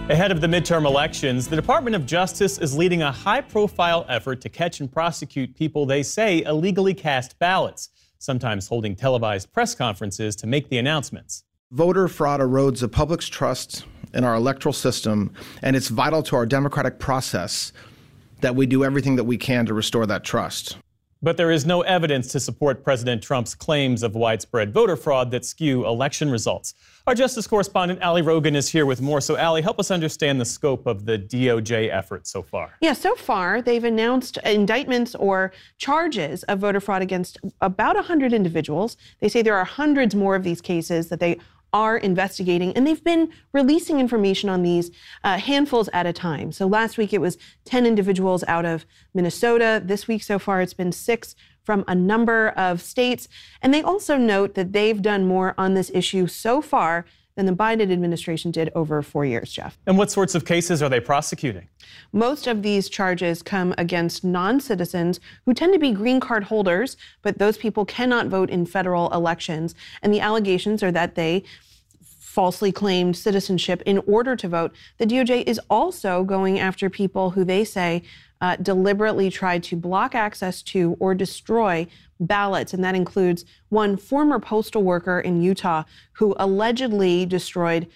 Ahead of the midterm elections, the Department of Justice is leading a high-profile effort to catch and prosecute people they say illegally cast ballots, sometimes holding televised press conferences to make the announcements. Voter fraud erodes the public's trust in our electoral system, and it's vital to our democratic process that we do everything that we can to restore that trust. But there is no evidence to support President Trump's claims of widespread voter fraud that skew election results. Our Justice correspondent, Ali Rogan, is here with more. So, Ali, help us understand the scope of the DOJ effort so far. Yeah, so far, they've announced indictments or charges of voter fraud against about 100 individuals. They say there are hundreds more of these cases that they are investigating, and they've been releasing information on these handfuls at a time. So last week it was 10 individuals out of Minnesota. This week so far it's been 6 from a number of states. And they also note that they've done more on this issue so far than the Biden administration did over 4 years, Jeff. And what sorts of cases are they prosecuting? Most of these charges come against non-citizens who tend to be green card holders, but those people cannot vote in federal elections. And the allegations are that they falsely claimed citizenship in order to vote. The DOJ is also going after people who they say deliberately tried to block access to or destroy ballots. And that includes one former postal worker in Utah who allegedly destroyed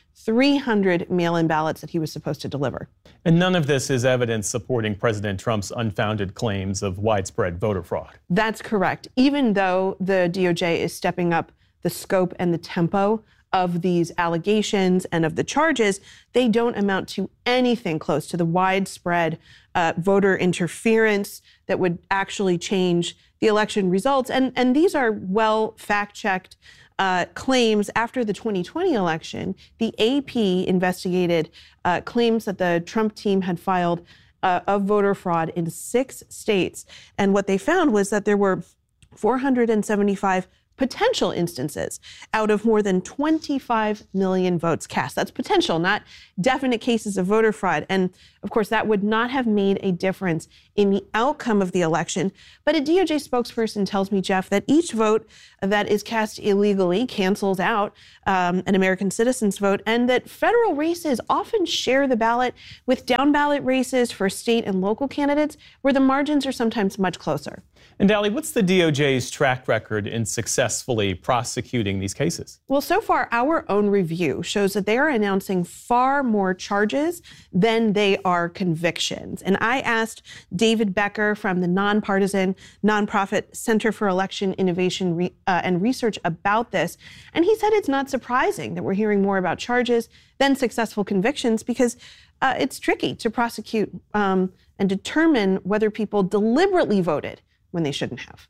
300 mail-in ballots that he was supposed to deliver. And none of this is evidence supporting President Trump's unfounded claims of widespread voter fraud. That's correct. Even though the DOJ is stepping up the scope and the tempo of these allegations and of the charges, they don't amount to anything close to the widespread voter interference that would actually change the election results. And these are well fact-checked claims. After the 2020 election, the AP investigated claims that the Trump team had filed of voter fraud in 6 states. And what they found was that there were 475 potential instances out of more than 25 million votes cast. That's potential, not definite cases of voter fraud. And of course, that would not have made a difference in the outcome of the election. But a DOJ spokesperson tells me, Jeff, that each vote that is cast illegally cancels out an American citizen's vote, and that federal races often share the ballot with down ballot races for state and local candidates where the margins are sometimes much closer. And Ali, what's the DOJ's track record in successfully prosecuting these cases? Well, so far, our own review shows that they are announcing far more charges than they are convictions. And I asked David Becker from the nonpartisan nonprofit Center for Election Innovation and Research about this. And he said it's not surprising that we're hearing more about charges than successful convictions because it's tricky to prosecute and determine whether people deliberately voted when they shouldn't have.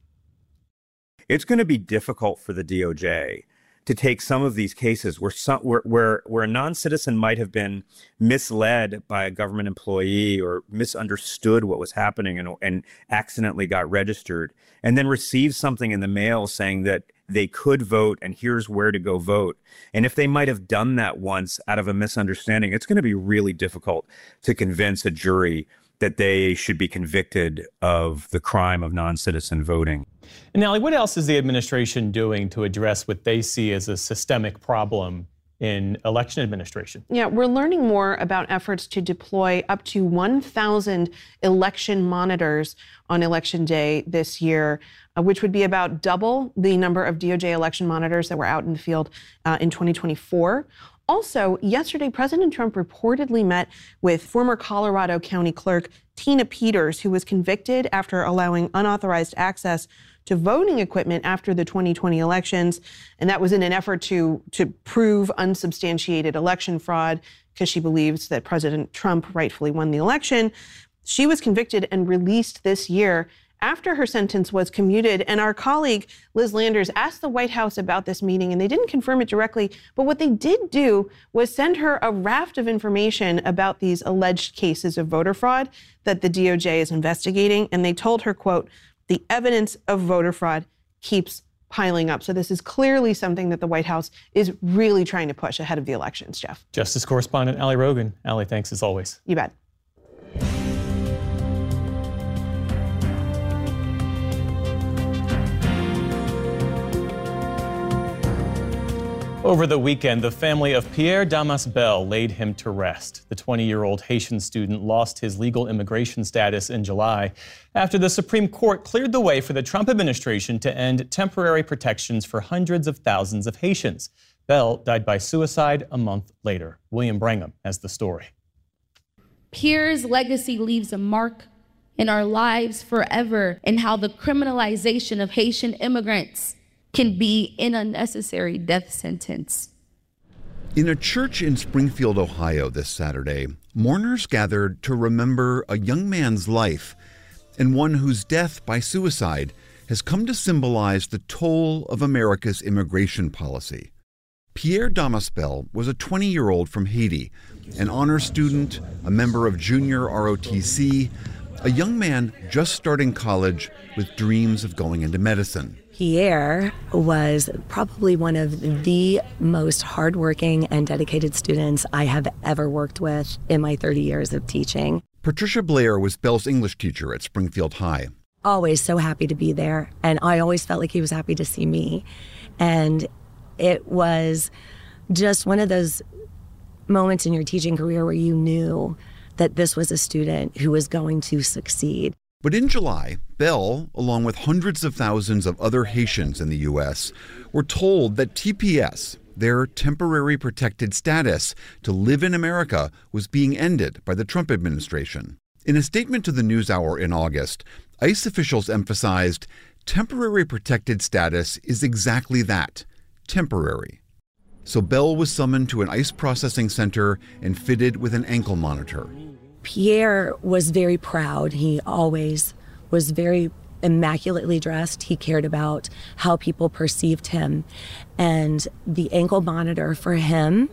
It's going to be difficult for the DOJ to take some of these cases where a non-citizen might have been misled by a government employee or misunderstood what was happening and accidentally got registered, and then received something in the mail saying that they could vote and here's where to go vote. And if they might have done that once out of a misunderstanding, it's going to be really difficult to convince a jury that they should be convicted of the crime of non-citizen voting. And Ali, what else is the administration doing to address what they see as a systemic problem in election administration? Yeah, we're learning more about efforts to deploy up to 1,000 election monitors on Election Day this year, which would be about double the number of DOJ election monitors that were out in the field in 2024. Also, yesterday, President Trump reportedly met with former Colorado County Clerk Tina Peters, who was convicted after allowing unauthorized access to voting equipment after the 2020 elections. And that was in an effort to prove unsubstantiated election fraud because she believes that President Trump rightfully won the election. She was convicted and released this year after her sentence was commuted. And our colleague, Liz Landers, asked the White House about this meeting, and they didn't confirm it directly. But what they did do was send her a raft of information about these alleged cases of voter fraud that the DOJ is investigating. And they told her, quote, "The evidence of voter fraud keeps piling up." So this is clearly something that the White House is really trying to push ahead of the elections, Jeff. Justice correspondent Ali Rogan. Ali, thanks as always. You bet. Over the weekend, the family of Pierre Damas Bell laid him to rest. The 20-year-old Haitian student lost his legal immigration status in July after the Supreme Court cleared the way for the Trump administration to end temporary protections for hundreds of thousands of Haitians. Bell died by suicide a month later. William Brangham has the story. Pierre's legacy leaves a mark in our lives forever, in how the criminalization of Haitian immigrants can be an unnecessary death sentence. In a church in Springfield, Ohio this Saturday, mourners gathered to remember a young man's life and one whose death by suicide has come to symbolize the toll of America's immigration policy. Pierre Damas Bell was a 20-year-old from Haiti, an honor student, a member of Junior ROTC, a young man just starting college with dreams of going into medicine. Pierre was probably one of the most hardworking and dedicated students I have ever worked with in my 30 years of teaching. Patricia Blair was Bell's English teacher at Springfield High. Always so happy to be there, and I always felt like he was happy to see me. And it was just one of those moments in your teaching career where you knew that this was a student who was going to succeed. But in July, Bell, along with hundreds of thousands of other Haitians in the U.S., were told that TPS, their temporary protected status to live in America, was being ended by the Trump administration. In a statement to the NewsHour in August, ICE officials emphasized temporary protected status is exactly that, temporary. So Bell was summoned to an ICE processing center and fitted with an ankle monitor. Pierre was very proud. He always was very immaculately dressed. He cared about how people perceived him. And the ankle monitor for him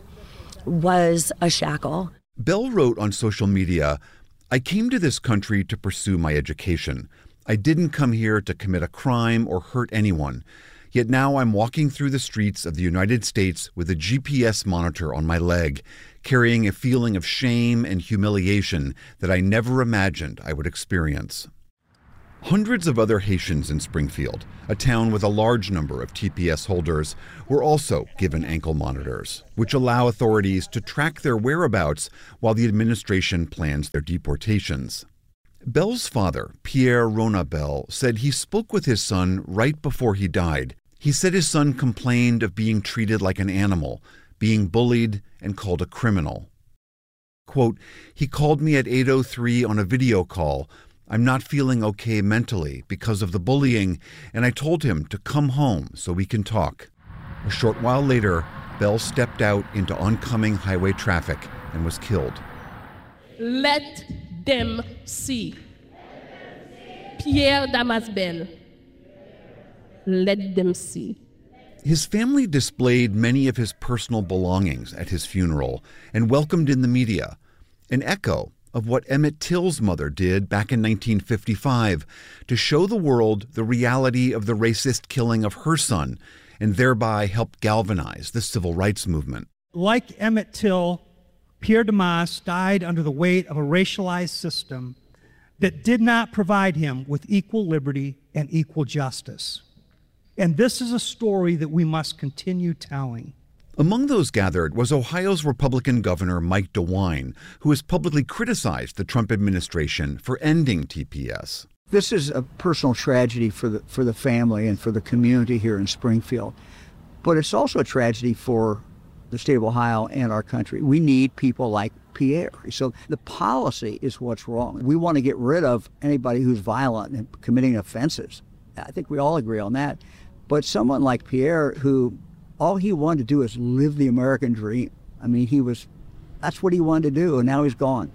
was a shackle. Bell wrote on social media, "I came to this country to pursue my education. I didn't come here to commit a crime or hurt anyone. Yet now I'm walking through the streets of the United States with a GPS monitor on my leg, carrying a feeling of shame and humiliation that I never imagined I would experience." Hundreds of other Haitians in Springfield, a town with a large number of TPS holders, were also given ankle monitors, which allow authorities to track their whereabouts while the administration plans their deportations. Bell's father, Pierre Rona Bell, said he spoke with his son right before he died. He said his son complained of being treated like an animal, being bullied and called a criminal. Quote, "He called me at 8:03 on a video call. I'm not feeling okay mentally because of the bullying, and I told him to come home so we can talk." A short while later, Bell stepped out into oncoming highway traffic and was killed. Let them see. Pierre Damas Bell. Let them see. His family displayed many of his personal belongings at his funeral and welcomed in the media, an echo of what Emmett Till's mother did back in 1955 to show the world the reality of the racist killing of her son and thereby help galvanize the civil rights movement. Like Emmett Till, Pierre Damas died under the weight of a racialized system that did not provide him with equal liberty and equal justice. And this is a story that we must continue telling. Among those gathered was Ohio's Republican Governor Mike DeWine, who has publicly criticized the Trump administration for ending TPS. This is a personal tragedy for the family and for the community here in Springfield. But it's also a tragedy for the state of Ohio and our country. We need people like Pierre. So the policy is what's wrong. We want to get rid of anybody who's violent and committing offenses. I think we all agree on that. But someone like Pierre, who all he wanted to do is live the American dream. I mean, that's what he wanted to do, and now he's gone.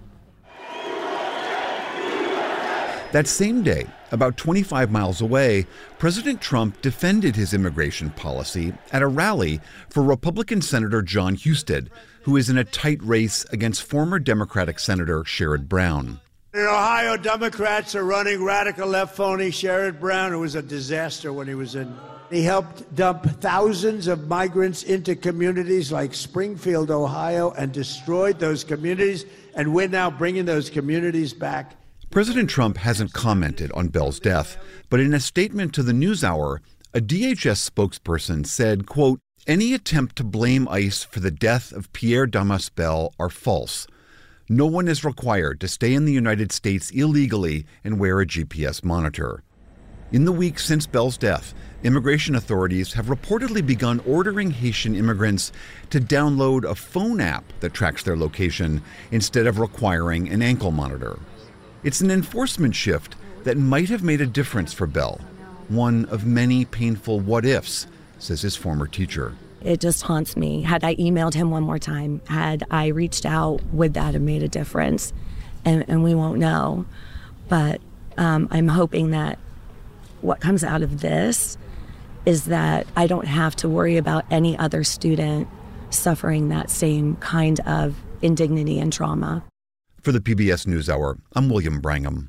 That same day, about 25 miles away, President Trump defended his immigration policy at a rally for Republican Senator John Husted, who is in a tight race against former Democratic Senator Sherrod Brown. In Ohio, Democrats are running radical left phony Sherrod Brown, who was a disaster when he was in. He helped dump thousands of migrants into communities like Springfield, Ohio, and destroyed those communities, and we're now bringing those communities back. President Trump hasn't commented on Bell's death, but in a statement to the NewsHour, a DHS spokesperson said, quote, Any attempt to blame ICE for the death of Pierre Damas Bell are false. No one is required to stay in the United States illegally and wear a GPS monitor. In the weeks since Bell's death, immigration authorities have reportedly begun ordering Haitian immigrants to download a phone app that tracks their location instead of requiring an ankle monitor. It's an enforcement shift that might have made a difference for Bell, one of many painful what-ifs, says his former teacher. It just haunts me. Had I emailed him one more time, had I reached out, would that have made a difference? And we won't know. But I'm hoping that what comes out of this is that I don't have to worry about any other student suffering that same kind of indignity and trauma. For the PBS NewsHour, I'm William Brangham.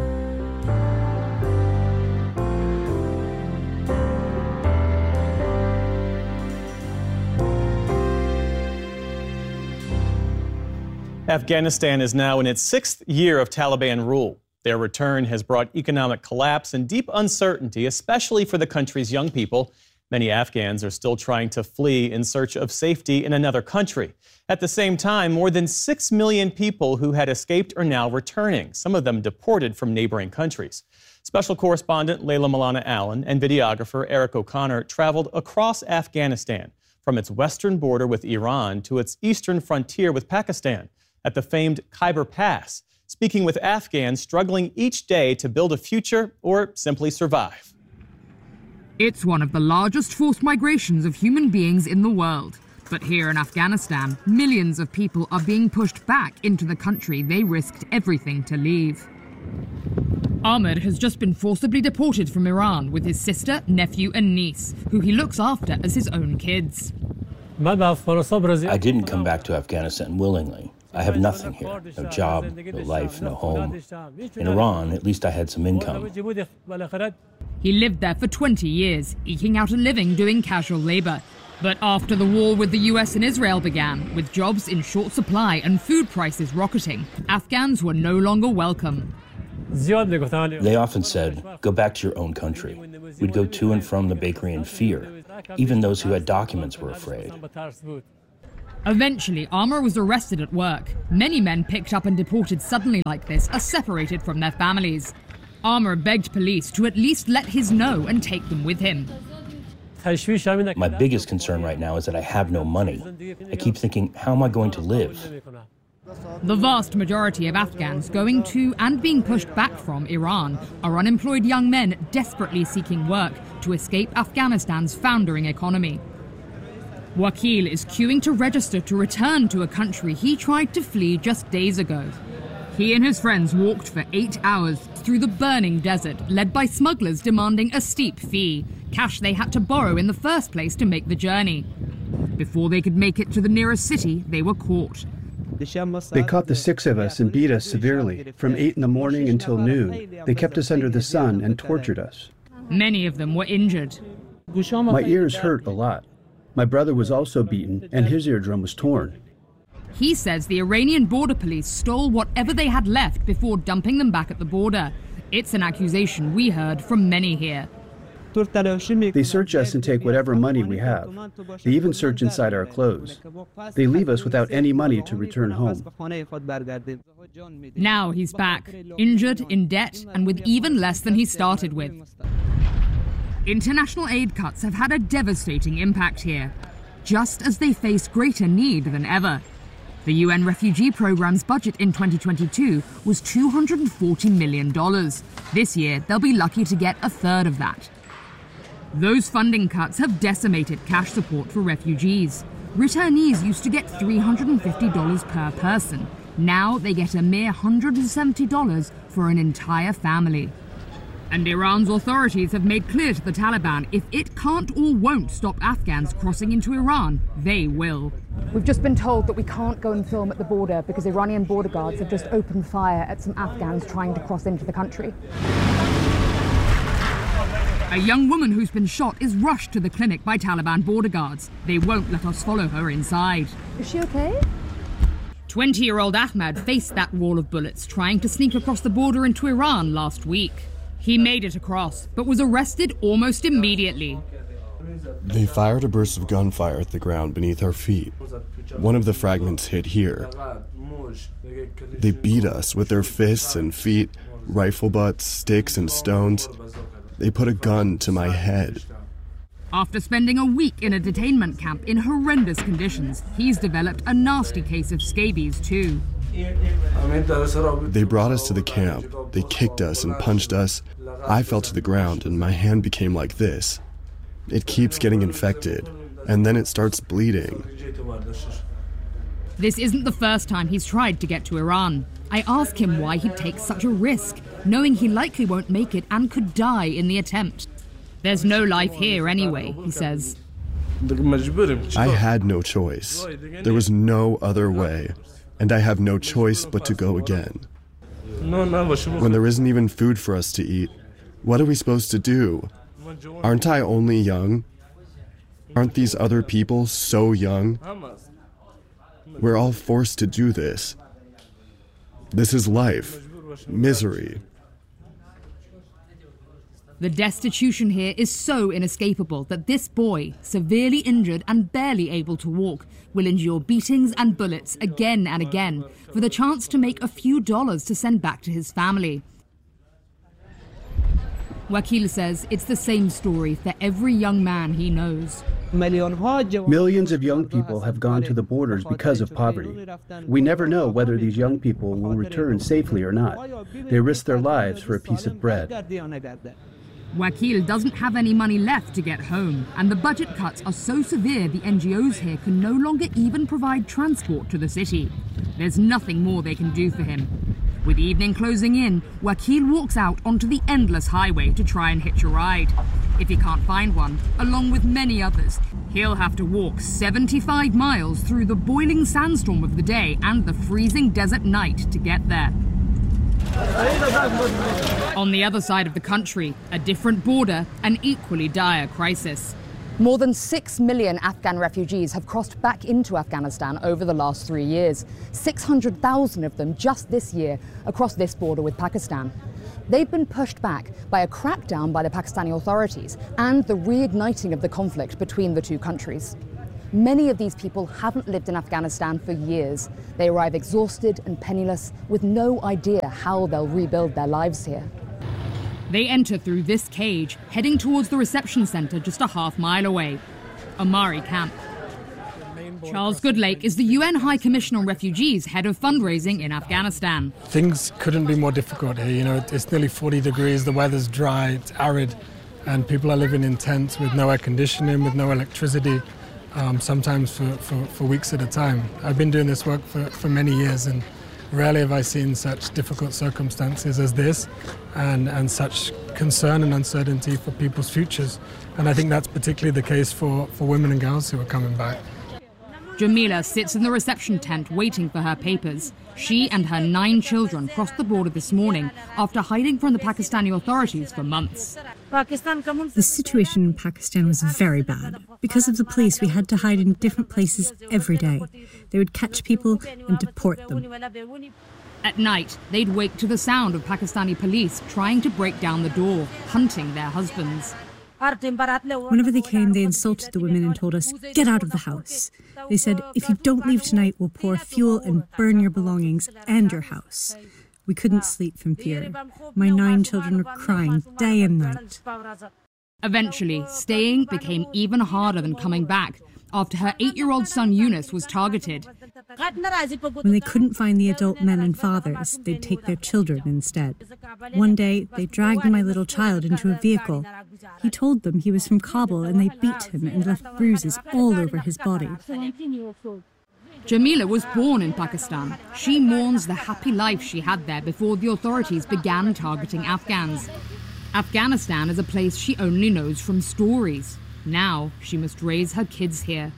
Afghanistan is now in its 6th year of Taliban rule. Their return has brought economic collapse and deep uncertainty, especially for the country's young people. Many Afghans are still trying to flee in search of safety in another country. At the same time, more than 6 million people who had escaped are now returning, some of them deported from neighboring countries. Special correspondent Layla Milana Allen and videographer Eric O'Connor traveled across Afghanistan, from its western border with Iran to its eastern frontier with Pakistan, at the famed Khyber Pass, speaking with Afghans struggling each day to build a future or simply survive. It's one of the largest forced migrations of human beings in the world. But here in Afghanistan, millions of people are being pushed back into the country they risked everything to leave. Ahmed has just been forcibly deported from Iran with his sister, nephew and niece, who he looks after as his own kids. I didn't come back to Afghanistan willingly. I have nothing here, no job, no life, no home. In Iran, at least I had some income. He lived there for 20 years, eking out a living doing casual labor. But after the war with the US and Israel began, with jobs in short supply and food prices rocketing, Afghans were no longer welcome. They often said, go back to your own country. We'd go to and from the bakery in fear. Even those who had documents were afraid. Eventually, Amr was arrested at work. Many men picked up and deported suddenly like this are separated from their families. Amr begged police to at least let his know and take them with him. My biggest concern right now is that I have no money. I keep thinking, how am I going to live? The vast majority of Afghans going to and being pushed back from Iran are unemployed young men desperately seeking work to escape Afghanistan's foundering economy. Wakil is queuing to register to return to a country he tried to flee just days ago. He and his friends walked for 8 hours through the burning desert, led by smugglers demanding a steep fee, cash they had to borrow in the first place to make the journey. Before they could make it to the nearest city, they were caught. They caught the 6 of us and beat us severely, from 8 in the morning until noon. They kept us under the sun and tortured us. Many of them were injured. My ears hurt a lot. My brother was also beaten, and his eardrum was torn. He says the Iranian border police stole whatever they had left before dumping them back at the border. It's an accusation we heard from many here. They search us and take whatever money we have. They even search inside our clothes. They leave us without any money to return home. Now he's back, injured, in debt, and with even less than he started with. International aid cuts have had a devastating impact here, just as they face greater need than ever. The UN Refugee Programme's budget in 2022 was $240 million. This year, they'll be lucky to get a third of that. Those funding cuts have decimated cash support for refugees. Returnees used to get $350 per person. Now they get a mere $170 for an entire family. And Iran's authorities have made clear to the Taliban if it can't or won't stop Afghans crossing into Iran, they will. We've just been told that we can't go and film at the border because Iranian border guards have just opened fire at some Afghans trying to cross into the country. A young woman who's been shot is rushed to the clinic by Taliban border guards. They won't let us follow her inside. Is she okay? 20-year-old Ahmad faced that wall of bullets trying to sneak across the border into Iran last week. He made it across, but was arrested almost immediately. They fired a burst of gunfire at the ground beneath our feet. One of the fragments hit here. They beat us with their fists and feet, rifle butts, sticks, and stones. They put a gun to my head. After spending a week in a detainment camp in horrendous conditions, he's developed a nasty case of scabies too. They brought us to the camp. They kicked us and punched us. I fell to the ground and my hand became like this. It keeps getting infected, and then it starts bleeding. This isn't the first time he's tried to get to Iran. I ask him why he'd take such a risk, knowing he likely won't make it and could die in the attempt. There's no life here anyway, he says. I had no choice. There was no other way, and I have no choice but to go again. When there isn't even food for us to eat, what are we supposed to do? Aren't I only young? Aren't these other people so young? We're all forced to do this. This is life, misery. The destitution here is so inescapable that this boy, severely injured and barely able to walk, will endure beatings and bullets again and again for the chance to make a few dollars to send back to his family. Wakil says it's the same story for every young man he knows. Millions of young people have gone to the borders because of poverty. We never know whether these young people will return safely or not. They risk their lives for a piece of bread. Wakil doesn't have any money left to get home, and the budget cuts are so severe the NGOs here can no longer even provide transport to the city. There's nothing more they can do for him. With evening closing in, Wakil walks out onto the endless highway to try and hitch a ride. If he can't find one, along with many others, he'll have to walk 75 miles through the boiling sandstorm of the day and the freezing desert night to get there. On the other side of the country, a different border, an equally dire crisis. More than 6 million Afghan refugees have crossed back into Afghanistan over the last 3 years. 600,000 of them just this year across this border with Pakistan. They've been pushed back by a crackdown by the Pakistani authorities and the reigniting of the conflict between the two countries. Many of these people haven't lived in Afghanistan for years. They arrive exhausted and penniless with no idea how they'll rebuild their lives here. They enter through this cage, heading towards the reception centre just a half-mile away, Omari Camp. Charles Goodlake is the UN High Commissioner on Refugees, head of fundraising in Afghanistan. Things couldn't be more difficult here. You know, it's nearly 40 degrees, the weather's dry, it's arid, and people are living in tents with no air conditioning, with no electricity, sometimes for weeks at a time. I've been doing this work for many years, and rarely have I seen such difficult circumstances as this and such concern and uncertainty for people's futures. And I think that's particularly the case for women and girls who are coming back. Jamila sits in the reception tent waiting for her papers. She and her 9 children crossed the border this morning after hiding from the Pakistani authorities for months. The situation in Pakistan was very bad. Because of the police, we had to hide in different places every day. They would catch people and deport them. At night, they'd wake to the sound of Pakistani police trying to break down the door, hunting their husbands. Whenever they came, they insulted the women and told us, "Get out of the house." They said, "If you don't leave tonight, we'll pour fuel and burn your belongings and your house." We couldn't sleep from fear. My 9 children were crying day and night. Eventually, staying became even harder than coming back after her 8-year-old son Yunus was targeted. When they couldn't find the adult men and fathers, they'd take their children instead. One day, they dragged my little child into a vehicle. He told them he was from Kabul, and they beat him and left bruises all over his body. Jamila was born in Pakistan. She mourns the happy life she had there before the authorities began targeting Afghans. Afghanistan is a place she only knows from stories. Now she must raise her kids here.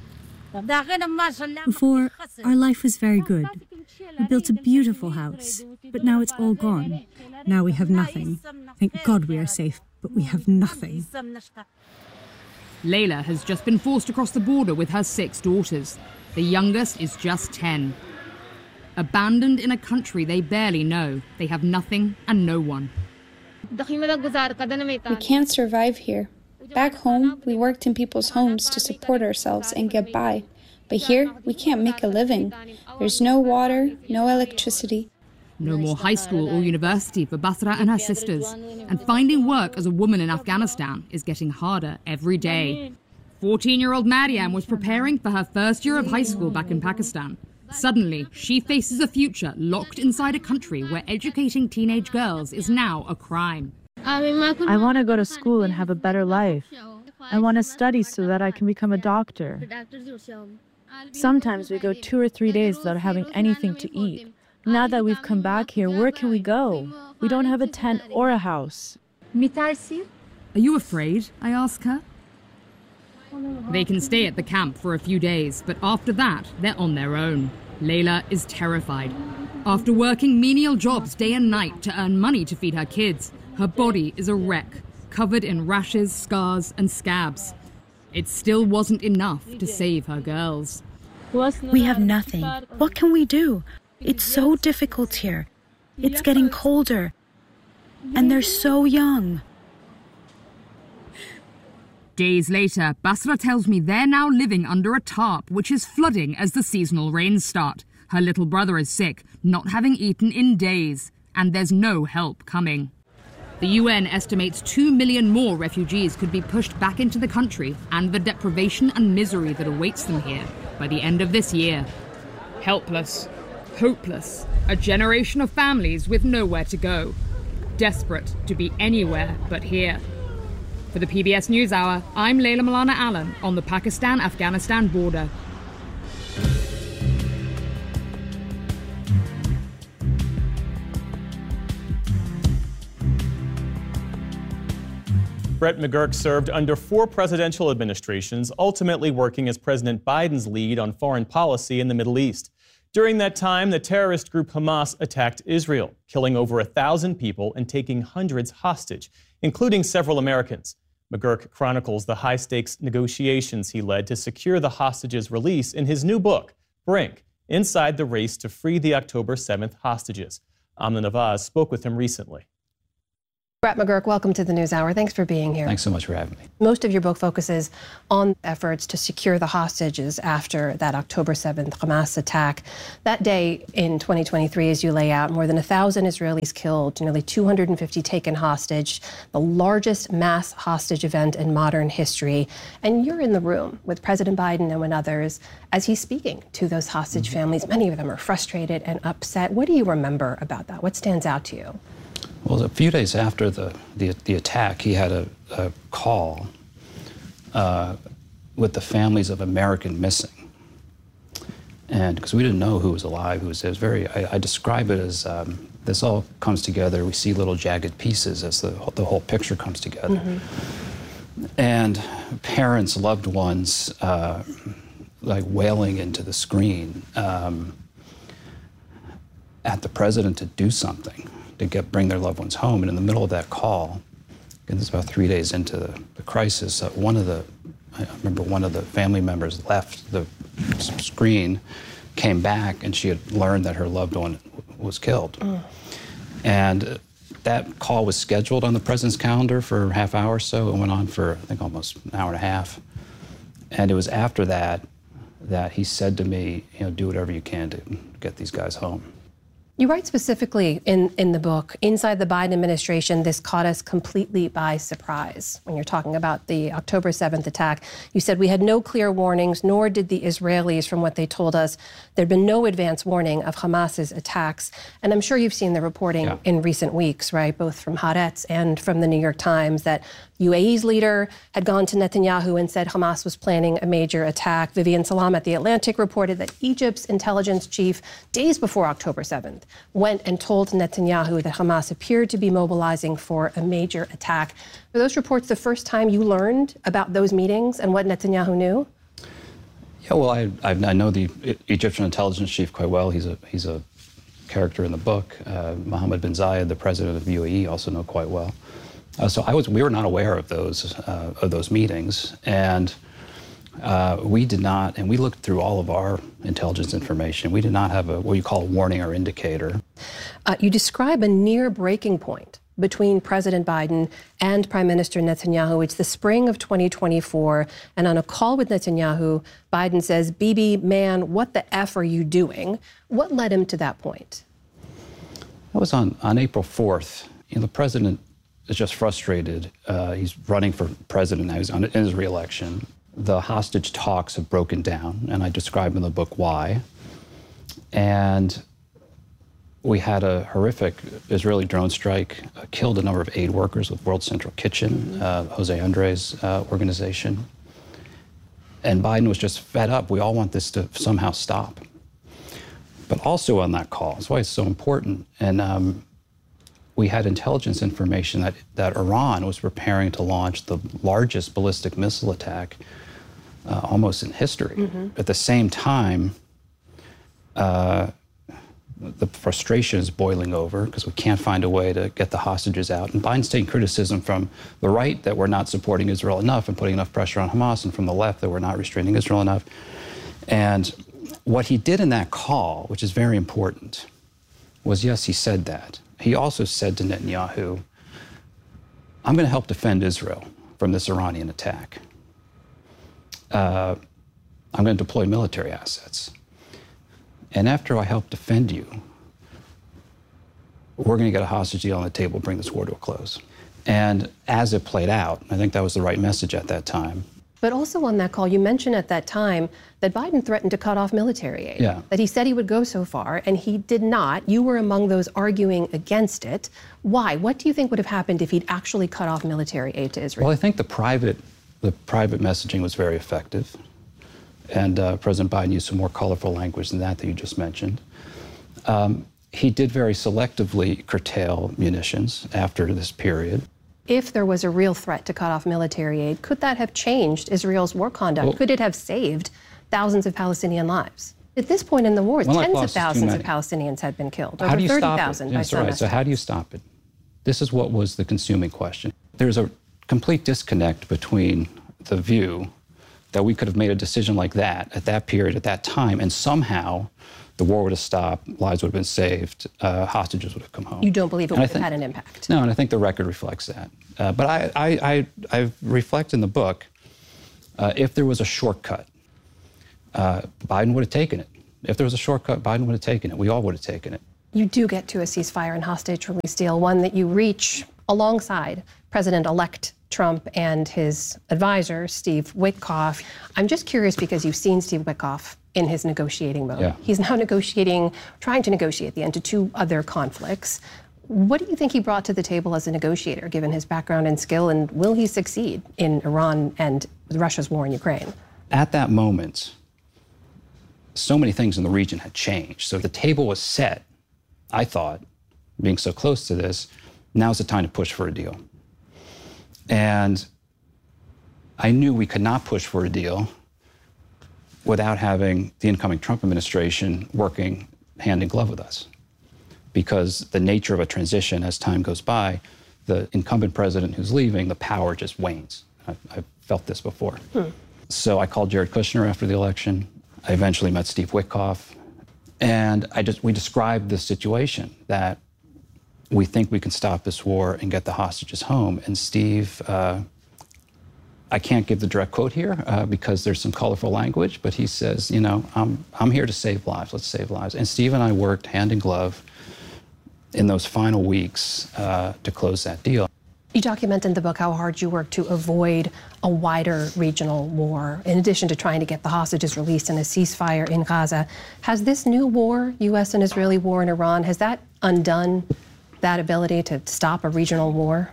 Before, our life was very good. We built a beautiful house, but now it's all gone. Now we have nothing. Thank God we are safe, but we have nothing. Layla has just been forced across the border with her 6 daughters. The youngest is just 10. Abandoned in a country they barely know, they have nothing and no one. We can't survive here. Back home, we worked in people's homes to support ourselves and get by. But here, we can't make a living. There's no water, no electricity. No more high school or university for Basra and her sisters. And finding work as a woman in Afghanistan is getting harder every day. 14-year-old Mariam was preparing for her first year of high school back in Pakistan. Suddenly, she faces a future locked inside a country where educating teenage girls is now a crime. I want to go to school and have a better life. I want to study so that I can become a doctor. Sometimes we go 2 or 3 days without having anything to eat. Now that we've come back here, where can we go? We don't have a tent or a house. Are you afraid? I ask her. They can stay at the camp for a few days, but after that, they're on their own. Layla is terrified. After working menial jobs day and night to earn money to feed her kids, her body is a wreck, covered in rashes, scars, and scabs. It still wasn't enough to save her girls. We have nothing. What can we do? It's so difficult here. It's getting colder. And they're so young. Days later, Basra tells me they're now living under a tarp, which is flooding as the seasonal rains start. Her little brother is sick, not having eaten in days, and there's no help coming. The UN estimates 2 million more refugees could be pushed back into the country and the deprivation and misery that awaits them here by the end of this year. Helpless, hopeless, a generation of families with nowhere to go, desperate to be anywhere but here. For the PBS NewsHour, I'm Layla Malana Allen on the Pakistan-Afghanistan border. Brett McGurk served under 4 presidential administrations, ultimately working as President Biden's lead on foreign policy in the Middle East. During that time, the terrorist group Hamas attacked Israel, killing over 1,000 people and taking hundreds hostage, including several Americans. McGurk chronicles the high-stakes negotiations he led to secure the hostages' release in his new book, Brink, Inside the Race to Free the October 7th Hostages. Amna Nawaz spoke with him recently. Brett McGurk, welcome to the NewsHour. Thanks for being here. Thanks so much for having me. Most of your book focuses on efforts to secure the hostages after that October 7th Hamas attack. That day in 2023, as you lay out, more than 1,000 Israelis killed, nearly 250 taken hostage, the largest mass hostage event in modern history. And you're in the room with President Biden and with others as he's speaking to those hostage families. Many of them are frustrated and upset. What do you remember about that? What stands out to you? Well, a few days after the attack, he had a call with the families of American missing. And because we didn't know who was alive, I describe it as this all comes together. We see little jagged pieces as the whole picture comes together. Mm-hmm. And parents, loved ones, like wailing into the screen at the president to do something, to bring their loved ones home. And in the middle of that call, and this is about 3 days into the crisis, I remember one of the family members left the screen, came back, and she had learned that her loved one was killed. And that call was scheduled on the president's calendar for a half hour or so. It went on for, I think, almost an hour and a half. And it was after that he said to me, do whatever you can to get these guys home. You write specifically in the book, inside the Biden administration, this caught us completely by surprise. When you're talking about the October 7th attack, you said we had no clear warnings, nor did the Israelis, from what they told us. There'd been no advance warning of Hamas's attacks. And I'm sure you've seen the reporting in recent weeks, right, both from Haaretz and from the New York Times, that UAE's leader had gone to Netanyahu and said Hamas was planning a major attack. Vivian Salam at The Atlantic reported that Egypt's intelligence chief, days before October 7th, went and told Netanyahu that Hamas appeared to be mobilizing for a major attack. Were those reports the first time you learned about those meetings and what Netanyahu knew? Yeah, well, I know the Egyptian intelligence chief quite well. He's a character in the book. Mohammed bin Zayed, the president of UAE, also know quite well. So we were not aware of those meetings, and we did not. And we looked through all of our intelligence information. We did not have what you call a warning or indicator. You describe a near breaking point between President Biden and Prime Minister Netanyahu. It's the spring of 2024, and on a call with Netanyahu, Biden says, "Bibi, man, what the F are you doing?" What led him to that point? That was on April 4th. The president is just frustrated. He's running for president now. He's in his reelection. The hostage talks have broken down, and I describe in the book why. And we had a horrific Israeli drone strike, killed a number of aid workers with World Central Kitchen, Jose Andres' organization. And Biden was just fed up. We all want this to somehow stop. But also on that call, that's why it's so important. And we had intelligence information that Iran was preparing to launch the largest ballistic missile attack almost in history. At the same time, the frustration is boiling over because we can't find a way to get the hostages out. And Biden's taking criticism from the right that we're not supporting Israel enough and putting enough pressure on Hamas, and from the left that we're not restraining Israel enough. And what he did in that call, which is very important, was, yes, he said that. He also said to Netanyahu, I'm going to help defend Israel from this Iranian attack. I'm going to deploy military assets. And after I help defend you, we're going to get a hostage deal on the table, bring this war to a close. And as it played out, I think that was the right message at that time. But also on that call, you mentioned at that time that Biden threatened to cut off military aid. Yeah. That he said he would go so far, and he did not. You were among those arguing against it. Why? What do you think would have happened if he'd actually cut off military aid to Israel? Well, I think the private messaging was very effective. And President Biden used some more colorful language than that you just mentioned. He did very selectively curtail munitions after this period. If there was a real threat to cut off military aid, could that have changed Israel's war conduct? Well, could it have saved thousands of Palestinian lives? At this point in the war, tens of thousands of Palestinians had been killed, over 30,000 by some estimates. So how do you stop it? This is what was the consuming question. There's a complete disconnect between the view that we could have made a decision like that at that period, at that time, and somehow the war would have stopped, lives would have been saved, hostages would have come home. You don't believe it would have had an impact? No, and I think the record reflects that. But I reflect in the book, if there was a shortcut, Biden would have taken it. If there was a shortcut, Biden would have taken it. We all would have taken it. You do get to a ceasefire and hostage release deal, one that you reach alongside President-elect Trump and his advisor, Steve Witkoff. I'm just curious because you've seen Steve Witkoff in his negotiating mode. Yeah. He's now trying to negotiate the end to two other conflicts. What do you think he brought to the table as a negotiator, given his background and skill, and will he succeed in Iran and Russia's war in Ukraine? At that moment, so many things in the region had changed. So the table was set, I thought, being so close to this, now's the time to push for a deal. And I knew we could not push for a deal without having the incoming Trump administration working hand in glove with us. Because the nature of a transition as time goes by, the incumbent president who's leaving, the power just wanes. I've felt this before. So I called Jared Kushner after the election. I eventually met Steve Witkoff. And we described this situation that we think we can stop this war and get the hostages home. And Steve, I can't give the direct quote here because there's some colorful language, but he says, I'm here to save lives. Let's save lives. And Steve and I worked hand in glove in those final weeks to close that deal. You document in the book how hard you worked to avoid a wider regional war, in addition to trying to get the hostages released and a ceasefire in Gaza. Has this new war, U.S. and Israeli war in Iran, has that undone that ability to stop a regional war?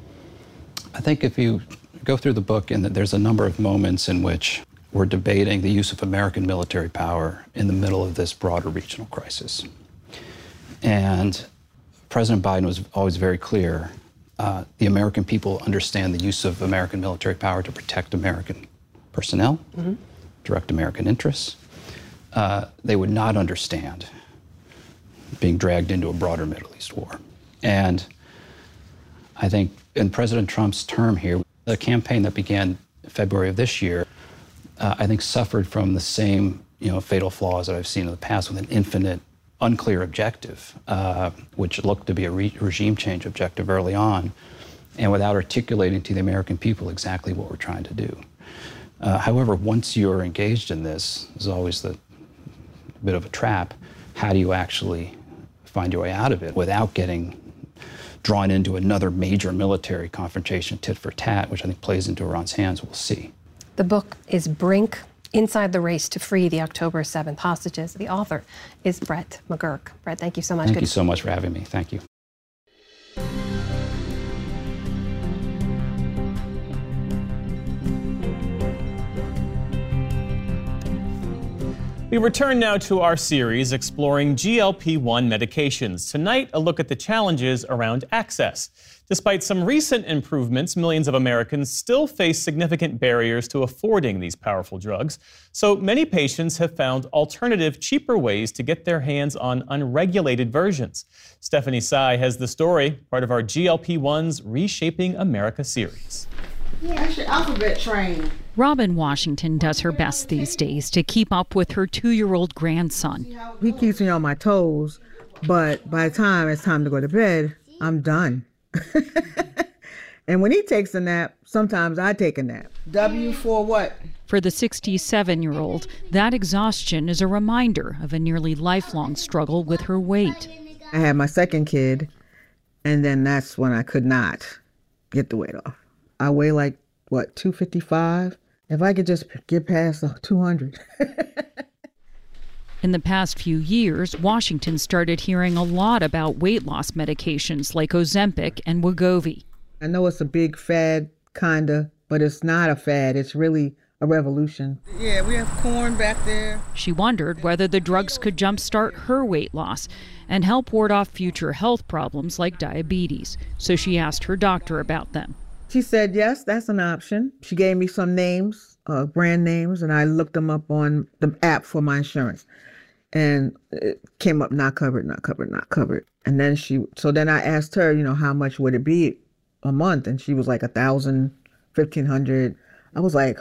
I think if you go through the book, and there's a number of moments in which we're debating the use of American military power in the middle of this broader regional crisis. And President Biden was always very clear. The American people understand the use of American military power to protect American personnel, direct American interests. They would not understand being dragged into a broader Middle East war. And I think in President Trump's term here, the campaign that began in February of this year, I think suffered from the same fatal flaws that I've seen in the past, with an infinite unclear objective, which looked to be a regime change objective early on, and without articulating to the American people exactly what we're trying to do. However, once you're engaged in this, there's always the bit of a trap. How do you actually find your way out of it without getting drawn into another major military confrontation, tit for tat, which I think plays into Iran's hands? We'll see. The book is Brink, Inside the Race to Free the October 7th Hostages. The author is Brett McGurk. Brett, thank you so much. Thank you so much for having me. Thank you. We return now to our series exploring GLP-1 medications. Tonight, a look at the challenges around access. Despite some recent improvements, millions of Americans still face significant barriers to affording these powerful drugs. So many patients have found alternative, cheaper ways to get their hands on unregulated versions. Stephanie Tsai has the story, part of our GLP-1's Reshaping America series. Yeah, actually alphabet trained. Robin Washington does her best these days to keep up with her 2-year-old grandson. He keeps me on my toes, but by the time it's time to go to bed, I'm done. And when he takes a nap, sometimes I take a nap. W for what? For the 67-year-old, that exhaustion is a reminder of a nearly lifelong struggle with her weight. I had my second kid, and then that's when I could not get the weight off. I weigh like, 255? If I could just get past 200. In the past few years, Washington started hearing a lot about weight loss medications like Ozempic and Wegovy. I know it's a big fad, kinda, but it's not a fad. It's really a revolution. Yeah, we have corn back there. She wondered whether the drugs could jumpstart her weight loss and help ward off future health problems like diabetes. So she asked her doctor about them. She said, yes, that's an option. She gave me some names, brand names, and I looked them up on the app for my insurance. And it came up not covered, not covered, not covered. And then then I asked her, how much would it be a month? And she was like $1,000, $1,500. I was like,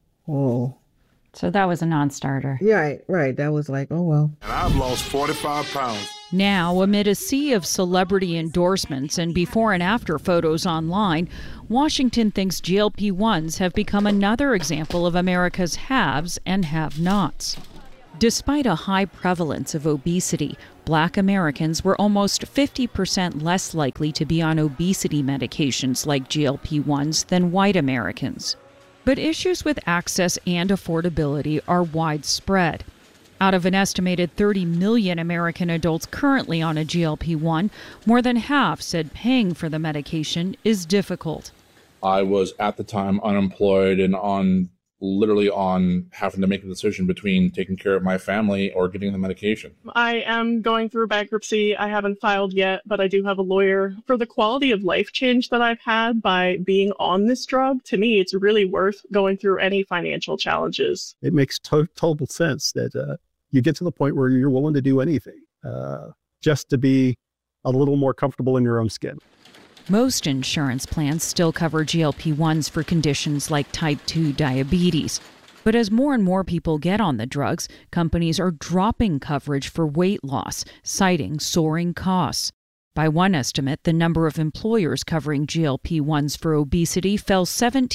oh. So that was a non-starter. Yeah, right. That was like, oh, well. And I've lost 45 pounds. Now, amid a sea of celebrity endorsements and before and after photos online, Washington thinks GLP-1s have become another example of America's haves and have-nots. Despite a high prevalence of obesity, Black Americans were almost 50% less likely to be on obesity medications like GLP-1s than white Americans. But issues with access and affordability are widespread. Out of an estimated 30 million American adults currently on a GLP-1, more than half said paying for the medication is difficult. I was at the time unemployed and literally on having to make a decision between taking care of my family or getting the medication. I am going through bankruptcy. I haven't filed yet, but I do have a lawyer. For the quality of life change that I've had by being on this drug, to me, it's really worth going through any financial challenges. It makes total sense that you get to the point where you're willing to do anything just to be a little more comfortable in your own skin. Most insurance plans still cover GLP-1s for conditions like type 2 diabetes. But as more and more people get on the drugs, companies are dropping coverage for weight loss, citing soaring costs. By one estimate, the number of employers covering GLP-1s for obesity fell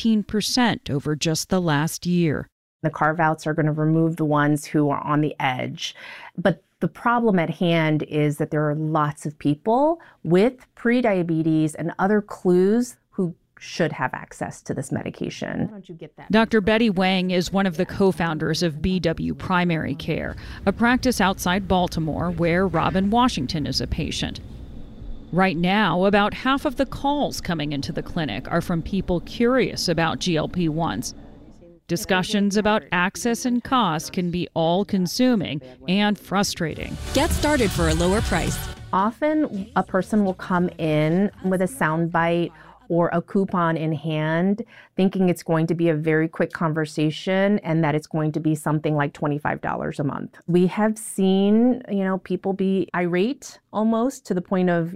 17% over just the last year. The carve-outs are going to remove the ones who are on the edge. But the problem at hand is that there are lots of people with prediabetes and other clues who should have access to this medication. Why don't you get that? Dr. Betty Wang is one of the co-founders of BW Primary Care, a practice outside Baltimore where Robin Washington is a patient. Right now, about half of the calls coming into the clinic are from people curious about GLP-1s. Discussions about access and cost can be all-consuming and frustrating. Get started for a lower price. Often a person will come in with a soundbite or a coupon in hand, thinking it's going to be a very quick conversation and that it's going to be something like $25 a month. We have seen, people be irate almost to the point of,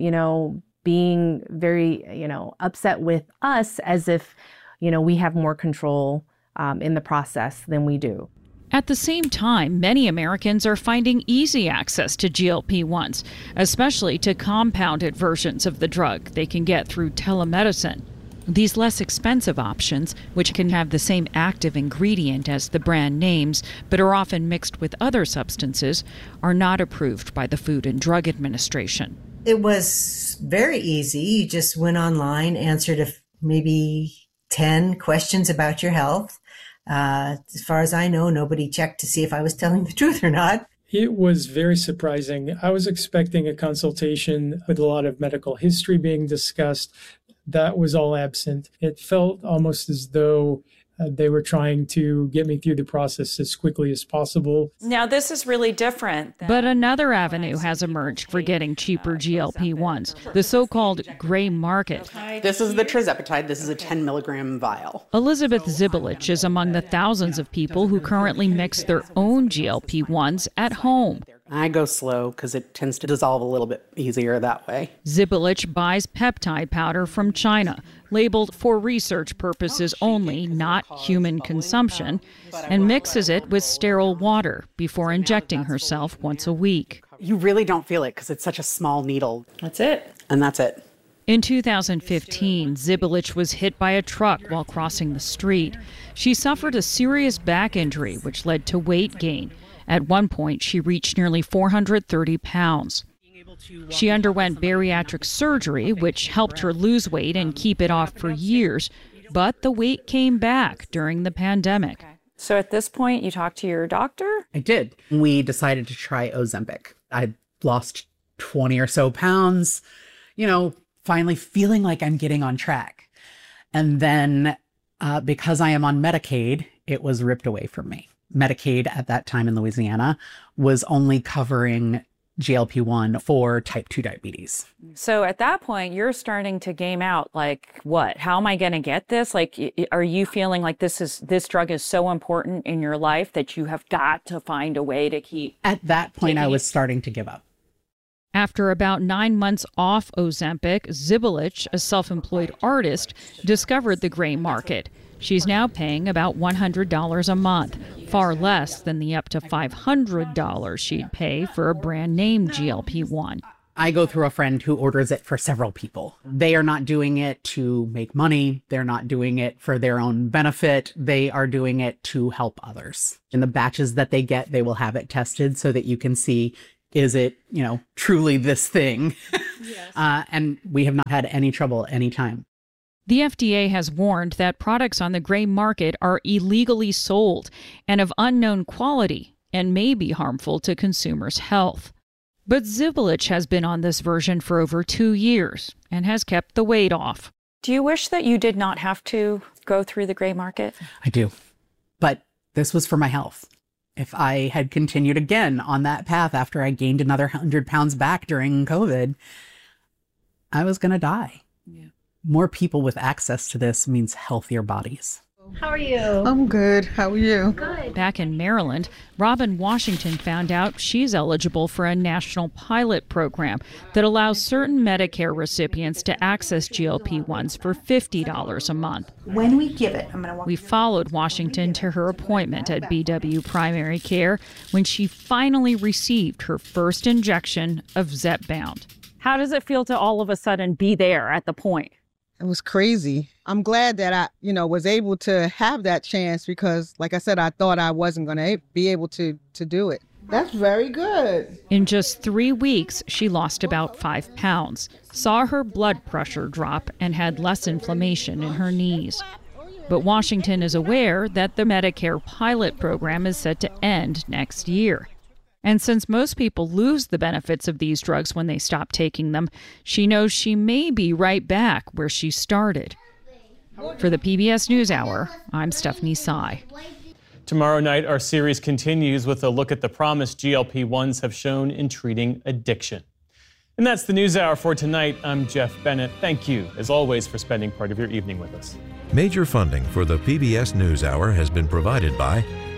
being very, upset with us as if, we have more control in the process than we do. At the same time, many Americans are finding easy access to GLP-1s, especially to compounded versions of the drug they can get through telemedicine. These less expensive options, which can have the same active ingredient as the brand names, but are often mixed with other substances, are not approved by the Food and Drug Administration. It was very easy. You just went online, answered maybe 10 questions about your health. As far as I know, nobody checked to see if I was telling the truth or not. It was very surprising. I was expecting a consultation with a lot of medical history being discussed. That was all absent. It felt almost as though they were trying to get me through the process as quickly as possible. Now, this is really different. But another avenue has emerged for getting cheaper GLP-1s, the so-called gray market. This is the tirzepatide. This is a 10 milligram vial. Elizabeth Zibelich is among the thousands of people who currently mix their own GLP-1s at home. I go slow because it tends to dissolve a little bit easier that way. Zibelich buys peptide powder from China, labeled for research purposes only, not human consumption, and mixes it with sterile water before injecting herself once a week. You really don't feel it because it's such a small needle. That's it. And that's it. In 2015, Zibelich was hit by a truck while crossing the street. She suffered a serious back injury, which led to weight gain. At one point, she reached nearly 430 pounds. She underwent bariatric surgery, which helped her lose weight and keep it off for years, but the weight came back during the pandemic. So at this point, you talked to your doctor? I did. We decided to try Ozempic. I lost 20 or so pounds, finally feeling like I'm getting on track. And then because I am on Medicaid, it was ripped away from me. Medicaid at that time in Louisiana was only covering GLP-1 for type 2 diabetes. So at that point, you're starting to game out, like, what? How am I going to get this? Like, are you feeling like this drug is so important in your life that you have got to find a way to keep... At that point, I was starting to give up. After about 9 months off Ozempic, Zibelich, a self-employed artist, discovered the gray market. She's now paying about $100 a month, far less than the up to $500 she'd pay for a brand name GLP-1. I go through a friend who orders it for several people. They are not doing it to make money. They're not doing it for their own benefit. They are doing it to help others. In the batches that they get, they will have it tested so that you can see, is it, truly this thing? Yes. And we have not had any trouble any time. The FDA has warned that products on the gray market are illegally sold and of unknown quality and may be harmful to consumers' health. But Zibelich has been on this version for over 2 years and has kept the weight off. Do you wish that you did not have to go through the gray market? I do. But this was for my health. If I had continued again on that path after I gained another 100 pounds back during COVID, I was going to die. Yeah. More people with access to this means healthier bodies. How are you? I'm good. How are you? Good. Back in Maryland, Robin Washington found out she's eligible for a national pilot program that allows certain Medicare recipients to access GLP-1s for $50 a month. When we give it, I'm going to walk. We followed Washington to her appointment at BW Primary Care when she finally received her first injection of Zepbound. How does it feel to all of a sudden be there at the point? It was crazy. I'm glad that I, was able to have that chance because, like I said, I thought I wasn't going to be able to do it. That's very good. In just 3 weeks, she lost about 5 pounds, saw her blood pressure drop, and had less inflammation in her knees. But Washington is aware that the Medicare pilot program is set to end next year. And since most people lose the benefits of these drugs when they stop taking them, she knows she may be right back where she started. For the PBS NewsHour, I'm Stephanie Sy. Tomorrow night, our series continues with a look at the promise GLP-1s have shown in treating addiction. And that's the NewsHour for tonight. I'm Jeff Bennett. Thank you, as always, for spending part of your evening with us. Major funding for the PBS NewsHour has been provided by